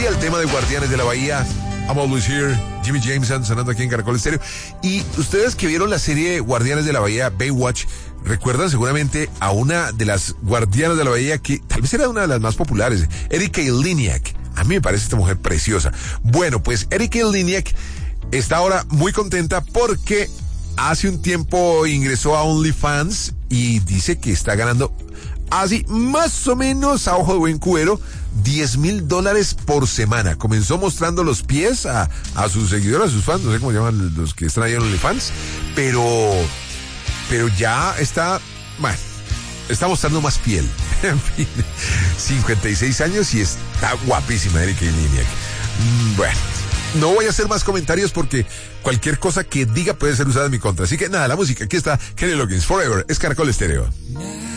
Sí, el tema de Guardianes de la Bahía. I'm Always Here, Jimmy Jameson sonando aquí en Caracol Estéreo. Y ustedes que vieron la serie Guardianes de la Bahía, Baywatch, recuerdan seguramente a una de las Guardianas de la Bahía que tal vez era una de las más populares, Erika Eleniak. A mí me parece esta mujer preciosa. Bueno, pues Erika Eleniak está ahora muy contenta porque hace un tiempo ingresó a OnlyFans y dice que está ganando así más o menos a ojo de buen cubero $10,000 por semana. Comenzó mostrando los pies a sus seguidores, a sus fans, no sé cómo llaman los que están ahí en OnlyFans, pero ya está, bueno, está mostrando más piel. En fin, 56 años y está guapísima Erika Eleniak. Bueno, no voy a hacer más comentarios porque cualquier cosa que diga puede ser usada en mi contra. Así que nada, la música, aquí está Kenny Loggins, Forever, es Caracol Estéreo.